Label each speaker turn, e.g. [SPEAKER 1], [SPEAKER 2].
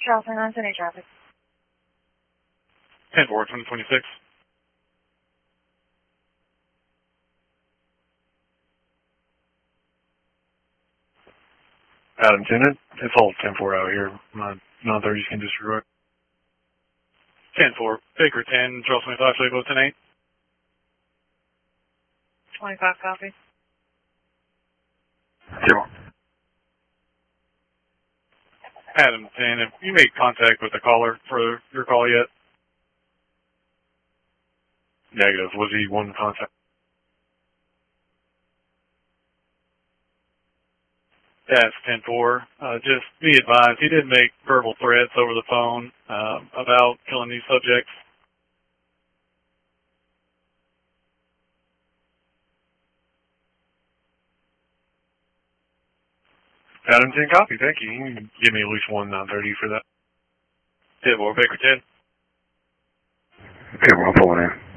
[SPEAKER 1] Charleston, 978 traffic.
[SPEAKER 2] 10-4, 2026.
[SPEAKER 3] Adam Tennant, it's all 10-4 out here. My 930s can disregard.
[SPEAKER 2] 10-4, Baker 10, Charles 25, Flavo 10-8.
[SPEAKER 1] 25 copy.
[SPEAKER 3] 0.
[SPEAKER 2] Adam 10, have you made contact with the caller for your call yet?
[SPEAKER 3] Negative. Was he one contact?
[SPEAKER 2] That's 10-4. Just be advised, he did make verbal threats over the phone about killing these subjects.
[SPEAKER 3] Adam 10 copy, thank you. You can give me at least one 930 for that.
[SPEAKER 2] 10-4, Baker 10.
[SPEAKER 4] Okay, we're pulling in.